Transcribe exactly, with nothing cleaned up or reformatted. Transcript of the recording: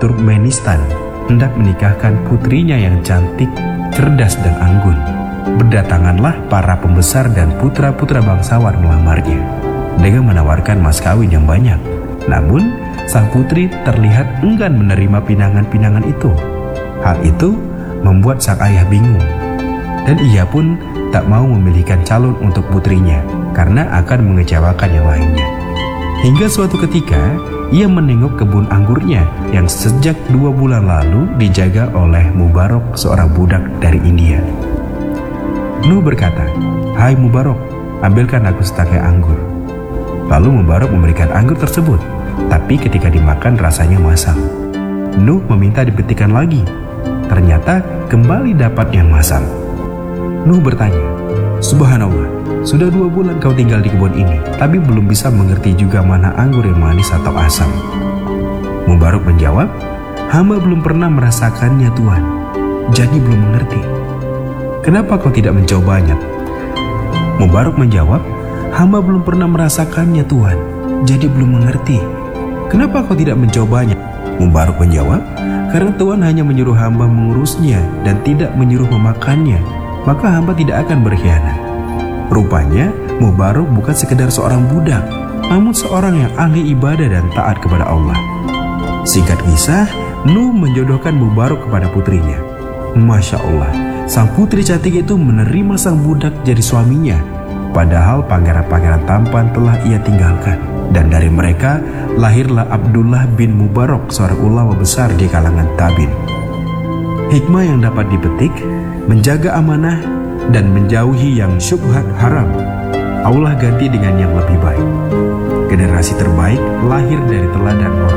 Turkmenistan hendak menikahkan putrinya yang cantik, cerdas dan anggun. Berdatanganlah para pembesar dan putra-putra bangsawan melamarnya dengan menawarkan mas kawin yang banyak. Namun, sang putri terlihat enggan menerima pinangan-pinangan itu. Hal itu membuat sang ayah bingung, dan ia pun tak mau memilihkan calon untuk putrinya karena akan mengecewakan yang lainnya. Hingga suatu ketika, ia menengok kebun anggurnya yang sejak dua bulan lalu dijaga oleh Mubarok, seorang budak dari India. Nuh berkata, "Hai Mubarok, ambilkan aku setangkai anggur." Lalu Mubarok memberikan anggur tersebut, tapi ketika dimakan rasanya masam. Nuh meminta dipetikkan lagi. Ternyata kembali dapat yang masam. Nuh bertanya, "Subhanallah, sudah dua bulan kau tinggal di kebun ini, tapi belum bisa mengerti juga mana anggur yang manis atau asam." Mubarok menjawab, "Hamba belum pernah merasakannya Tuhan, jadi belum mengerti." "Kenapa kau tidak mencobanya?" Mubarok menjawab, "Hamba belum pernah merasakannya Tuhan, jadi belum mengerti." "Kenapa kau tidak mencobanya?" Mubarok menjawab, "Karena Tuhan hanya menyuruh hamba mengurusnya dan tidak menyuruh memakannya, maka hamba tidak akan berkhianat." Rupanya Mubarok bukan sekedar seorang budak, namun seorang yang ahli ibadah dan taat kepada Allah. Singkat kisah, Nuh menjodohkan Mubarok kepada putrinya. Masya Allah, sang putri cantik itu menerima sang budak jadi suaminya, padahal pangeran-pangeran tampan telah ia tinggalkan. Dan dari mereka lahirlah Abdullah bin Mubarok, seorang ulama besar di kalangan tabi'in. Hikmah yang dapat dipetik: menjaga amanah dan menjauhi yang syubhat haram, Allah ganti dengan yang lebih baik. Generasi terbaik lahir dari teladan orang